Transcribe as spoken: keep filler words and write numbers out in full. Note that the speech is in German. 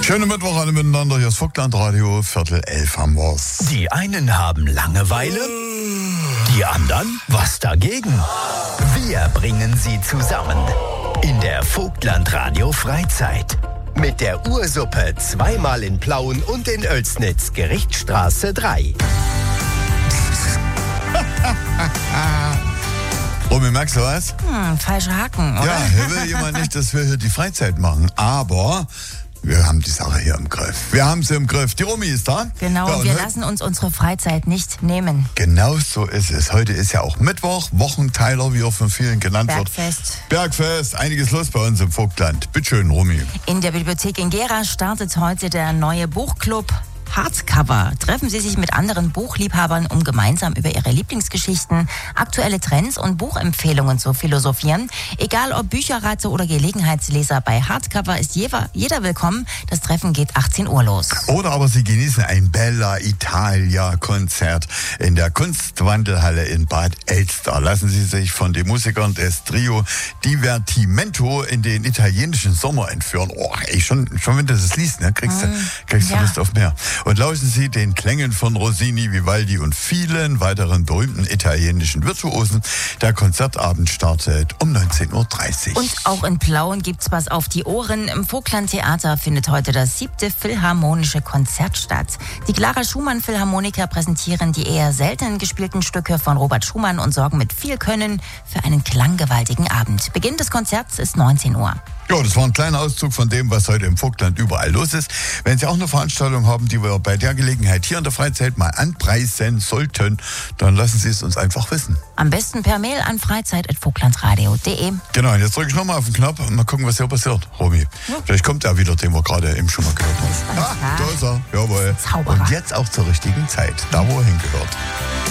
Schönen Mittwoch alle miteinander, hier ist Vogtland-Radio, Viertel elf haben wir's. Die einen haben Langeweile, die anderen was dagegen. Wir bringen sie zusammen in der Vogtland-Radio Freizeit. Mit der Ursuppe zweimal in Plauen und in Oelsnitz, Gerichtsstraße drei. Romy, merkst du was? Hm, falscher Haken, oder? Ja, hier will jemand nicht, dass wir hier die Freizeit machen, aber wir haben die Sache hier im Griff. Wir haben sie im Griff. Die Romy ist da. Genau, ja, und wir lassen uns unsere Freizeit nicht nehmen. Genau so ist es. Heute ist ja auch Mittwoch, Wochenteiler, wie auch von vielen genannt Bergfest. wird. Bergfest, einiges los bei uns im Vogtland. Bitteschön, Romy. In der Bibliothek in Gera startet heute der neue Buchclub Hardcover. Treffen Sie sich mit anderen Buchliebhabern, um gemeinsam über ihre Lieblingsgeschichten, aktuelle Trends und Buchempfehlungen zu philosophieren. Egal ob Bücherreise oder Gelegenheitsleser, bei Hardcover ist jeder, jeder willkommen. Das Treffen geht achtzehn Uhr los. Oder aber Sie genießen ein Bella Italia-Konzert in der Kunstwandelhalle in Bad Elster. Lassen Sie sich von den Musikern des Trio Divertimento in den italienischen Sommer entführen. Oh, ey, schon, schon wenn du das liest, ne, kriegst du, kriegst du ja. Lust auf mehr. Und lauschen Sie den Klängen von Rossini, Vivaldi und vielen weiteren berühmten italienischen Virtuosen. Der Konzertabend startet um neunzehn Uhr dreißig. Und auch in Plauen gibt's was auf die Ohren. Im Vogtland-Theater findet heute das siebte Philharmonische Konzert statt. Die Clara Schumann-Philharmoniker präsentieren die eher selten gespielten Stücke von Robert Schumann und sorgen mit viel Können für einen klanggewaltigen Abend. Beginn des Konzerts ist neunzehn Uhr. Ja, das war ein kleiner Auszug von dem, was heute im Vogtland überall los ist. Wenn Sie auch eine Veranstaltung haben, die wir bei der Gelegenheit hier in der Freizeit mal anpreisen sollten, dann lassen Sie es uns einfach wissen. Am besten per Mail an freizeit at vogtlandradio punkt de. Genau, und jetzt drücke ich nochmal auf den Knopf und mal gucken, was hier passiert, Romy. Ja. Vielleicht kommt er wieder, den wir gerade eben schon mal gehört haben. Ah, da ist er, jawohl. Zauberer. Und jetzt auch zur richtigen Zeit, da wo er hingehört.